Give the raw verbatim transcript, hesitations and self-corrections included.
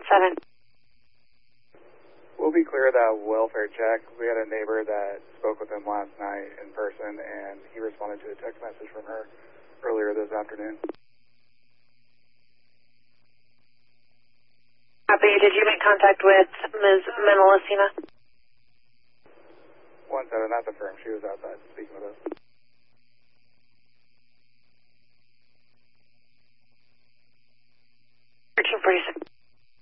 seven. We'll be clear of that welfare check. We had a neighbor that spoke with him last night in person, and he responded to a text message from her earlier this afternoon. Copy. Did you make contact with Miz Menelacina? one seven, that's the firm. She was outside speaking with us. thirteen forty-six.